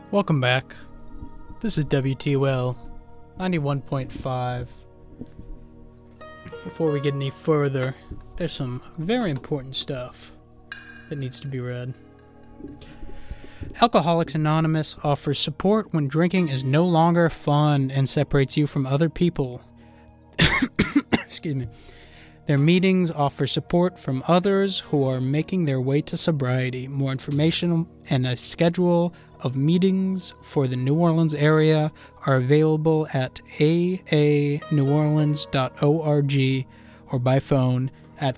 Welcome back. This is WTOL 91.5. Before we get any further, there's some very important stuff that needs to be read. Alcoholics Anonymous offers support when drinking is no longer fun and separates you from other people. Excuse me. Their meetings offer support from others who are making their way to sobriety. More information and a schedule of meetings for the New Orleans area are available at aaneworleans.org or by phone at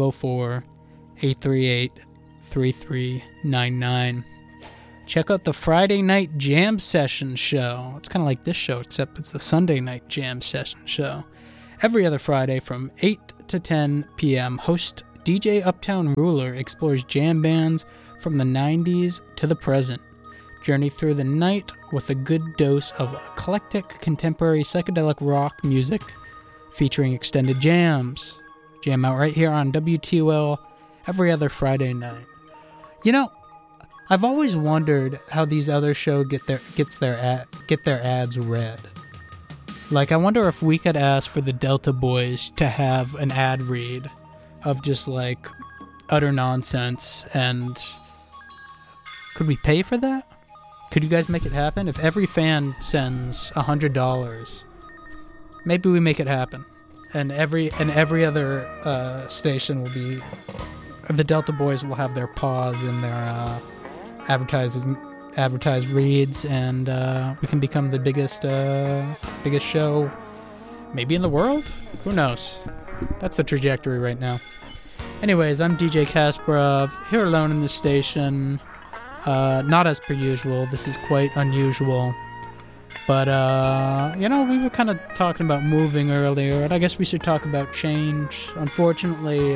504-838-3399. Check out the Friday Night Jam Session show. It's kind of like this show, except it's the Sunday Night Jam Session show. Every other Friday from 8 to 10 p.m., host DJ Uptown Ruler explores jam bands from the 90s to the present. Journey through the night with a good dose of eclectic contemporary psychedelic rock music featuring extended jams. Jam out right here on WTOL every other Friday night. You know, I've always wondered how these other shows get their ads read. Like, I wonder if we could ask for the Delta Boys to have an ad read of just, like, utter nonsense, and could we pay for that? Could you guys make it happen? If every fan sends $100, maybe we make it happen. And every other station will be... The Delta Boys will have their paws in their advertised reads, and we can become the biggest show maybe in the world? Who knows? That's the trajectory right now. Anyways, I'm DJ Kasparov, here alone in this station. Not as per usual. This is quite unusual. But, we were kind of talking about moving earlier, and I guess we should talk about change. Unfortunately,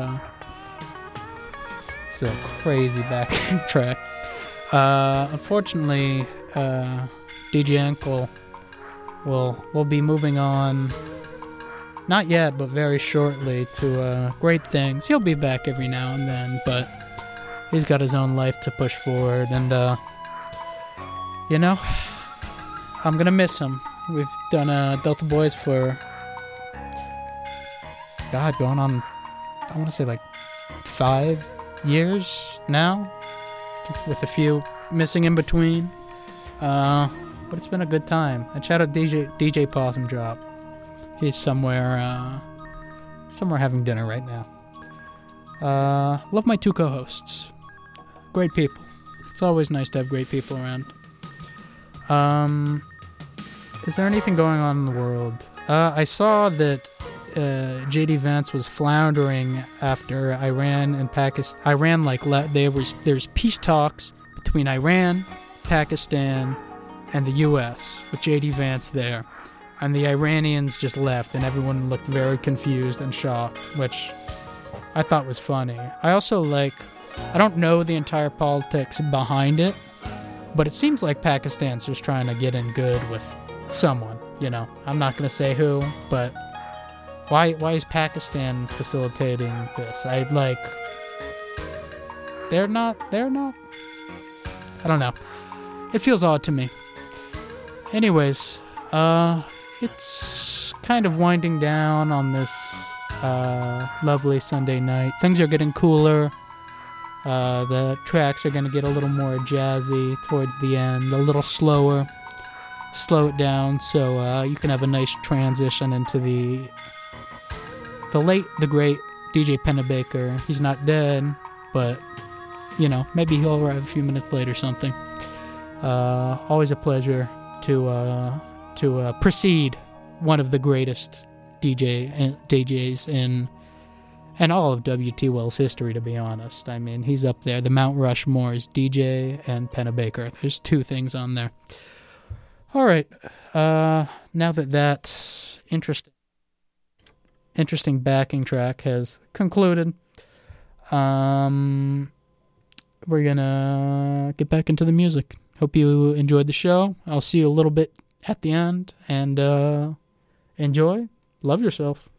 it's a crazy backtrack. Unfortunately, DJ Ankle will be moving on, not yet, but very shortly, to great things. He'll be back every now and then, but he's got his own life to push forward, and, I'm gonna miss him. We've done Delta Boys for, going on, I want to say, 5 years now, with a few missing in between. But it's been a good time. And shout out DJ Possum Drop. He's somewhere having dinner right now. Love my 2 co-hosts. Great people. It's always nice to have great people around. Is there anything going on in the world? I saw that J.D. Vance was floundering after Iran and Pakistan. There's peace talks between Iran, Pakistan, and the U.S. with J.D. Vance there. And the Iranians just left, and everyone looked very confused and shocked, which I thought was funny. I also I don't know the entire politics behind it, but it seems like Pakistan's just trying to get in good with someone, I'm not going to say who, but why is Pakistan facilitating this? They're not, I don't know. It feels odd to me. Anyways, it's kind of winding down on this lovely Sunday night. Things are getting cooler. The tracks are going to get a little more jazzy towards the end, a little slower. Slow it down so you can have a nice transition into the great DJ Pennebaker. He's not dead, but, maybe he'll arrive a few minutes late or something. Always a pleasure to precede one of the greatest DJs in all of WTOL's history, to be honest. I mean, he's up there. The Mount Rushmore is DJ and Pennebaker. There's 2 things on there. All right. Now that interesting backing track has concluded, we're gonna get back into the music. Hope you enjoyed the show. I'll see you a little bit at the end, and enjoy. Love yourself.